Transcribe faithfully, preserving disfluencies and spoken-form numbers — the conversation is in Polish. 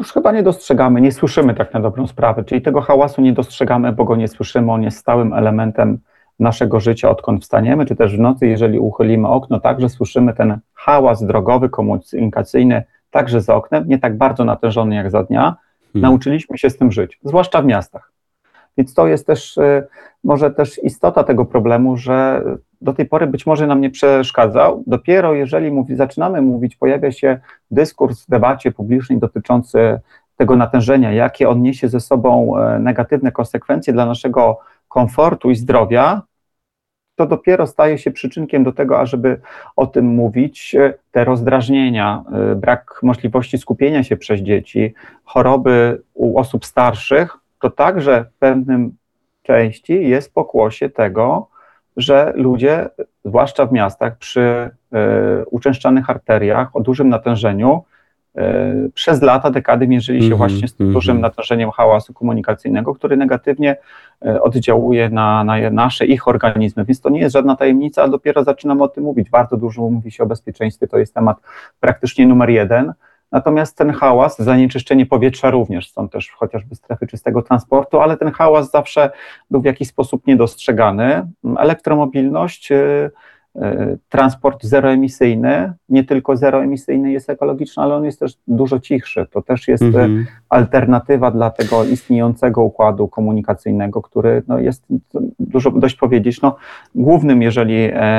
już chyba nie dostrzegamy, nie słyszymy tak na dobrą sprawę, czyli tego hałasu nie dostrzegamy, bo go nie słyszymy, on jest stałym elementem naszego życia, odkąd wstaniemy, czy też w nocy, jeżeli uchylimy okno, także słyszymy ten hałas drogowy, komunikacyjny, także za oknem, nie tak bardzo natężony jak za dnia. Hmm. Nauczyliśmy się z tym żyć, zwłaszcza w miastach. Więc to jest też może też istota tego problemu, że do tej pory być może nam nie przeszkadzał. Dopiero jeżeli mówi, zaczynamy mówić, pojawia się dyskurs w debacie publicznej dotyczący tego natężenia, jakie on niesie ze sobą negatywne konsekwencje dla naszego komfortu i zdrowia, to dopiero staje się przyczynkiem do tego, ażeby o tym mówić. Te rozdrażnienia, brak możliwości skupienia się przez dzieci, choroby u osób starszych, to także w pewnym części jest pokłosie tego, że ludzie, zwłaszcza w miastach, przy y, uczęszczanych arteriach o dużym natężeniu, y, przez lata, dekady mierzyli się mm-hmm, właśnie z tym mm-hmm. dużym natężeniem hałasu komunikacyjnego, który negatywnie y, oddziałuje na, na nasze, ich organizmy. Więc to nie jest żadna tajemnica, a dopiero zaczynamy o tym mówić. Bardzo dużo mówi się o bezpieczeństwie, to jest temat praktycznie numer jeden. Natomiast ten hałas, zanieczyszczenie powietrza również, stąd też chociażby strefy czystego transportu, ale ten hałas zawsze był w jakiś sposób niedostrzegany. Elektromobilność, y, y, transport zeroemisyjny, nie tylko zeroemisyjny jest ekologiczny, ale on jest też dużo cichszy. To też jest mm-hmm. alternatywa dla tego istniejącego układu komunikacyjnego, który no, jest, dużo dość powiedzieć, no, głównym, jeżeli